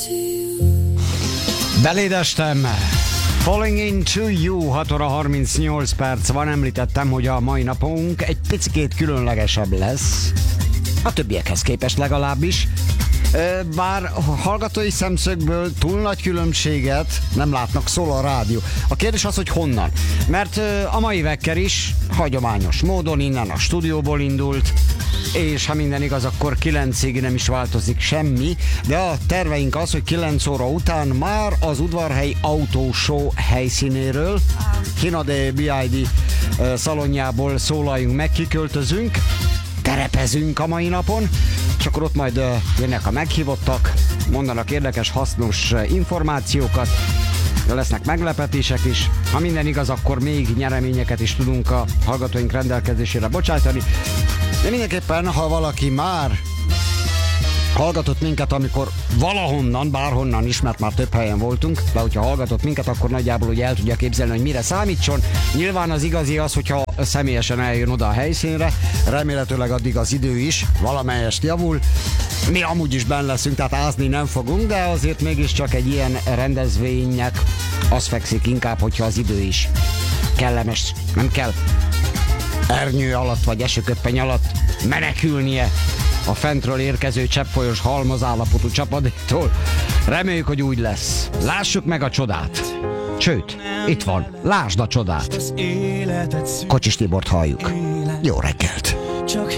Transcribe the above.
Belédestem. Falling into you, 6 óra 38 perc van. Említettem, hogy a mai napunk egy picikét különlegesebb lesz. A többiekhez képest legalábbis. Bár hallgatói szemszögből túl nagy különbséget nem látnak, szól a rádió. A kérdés az, hogy honnan. Mert a mai vekker is hagyományos módon innen a stúdióból indult, és ha minden igaz, akkor 9-ig nem is változik semmi, de a terveink az, hogy 9 óra után már az Udvarhelyi Autóshow helyszínéről, Hina de BID szalonjából szólaljunk meg, kiköltözünk, terepezünk a mai napon, és akkor ott majd jönnek a meghívottak, mondanak érdekes, hasznos információkat, de lesznek meglepetések is. Ha minden igaz, akkor még nyereményeket is tudunk a hallgatóink rendelkezésére bocsájtani. De mindenképpen, ha valaki már hallgatott minket, amikor valahonnan, bárhonnan is, mert már több helyen voltunk, de hogyha hallgatott minket, akkor nagyjából ugye el tudja képzelni, hogy mire számítson. Nyilván az igazi az, hogyha személyesen eljön oda a helyszínre, remélhetőleg addig az idő is valamelyest javul. Mi amúgy is benn leszünk, tehát ázni nem fogunk, de azért mégiscsak egy ilyen rendezvénynek az fekszik inkább, hogyha az idő is kellemes, nem kell ernyő alatt vagy esőköppeny alatt menekülnie a fentről érkező cseppfolyós halmazállapotú csapadéktól. Reméljük, hogy úgy lesz. Lássuk meg a csodát. Sőt, itt van, lásd a csodát. Kocsis Tibort halljuk. Jó reggelt!